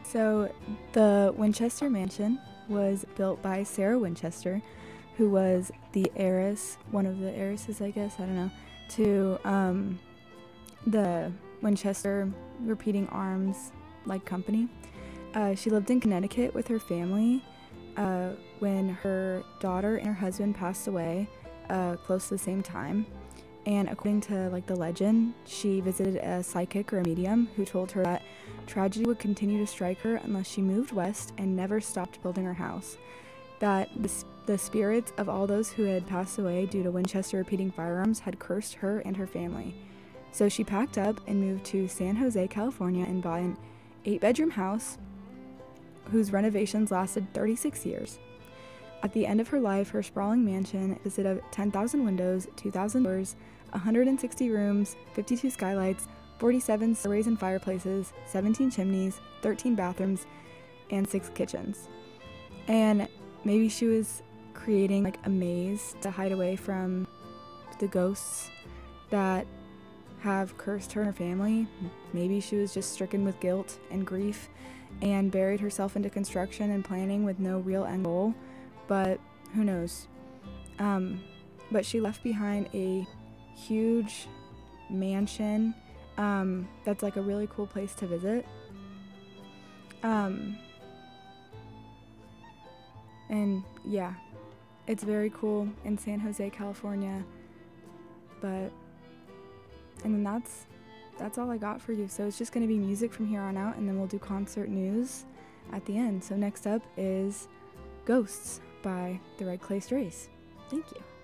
So, the Winchester Mansion was built by Sarah Winchester, who was the heiress, one of the heiresses, I guess, I don't know, to the Winchester Repeating Arms like company. She lived in Connecticut with her family when her daughter and her husband passed away close to the same time. And according to like the legend, she visited a psychic or a medium who told her that tragedy would continue to strike her unless she moved west and never stopped building her house. That the spirits of all those who had passed away due to Winchester repeating firearms had cursed her and her family. So she packed up and moved to San Jose, California, and bought an 8-bedroom house whose renovations lasted 36 years. At the end of her life, her sprawling mansion consisted of 10,000 windows, 2,000 doors, 160 rooms, 52 skylights, 47 stairways and fireplaces, 17 chimneys, 13 bathrooms, and 6 kitchens. And maybe she was creating like a maze to hide away from the ghosts that have cursed her and her family. Maybe she was just stricken with guilt and grief and buried herself into construction and planning with no real end goal. But who knows? But she left behind a huge mansion that's like a really cool place to visit. And yeah, it's very cool in San Jose, California. And then that's all I got for you. So it's just going to be music from here on out, and then we'll do concert news at the end. So next up is Ghosts by the Red Clay Strays. Thank you.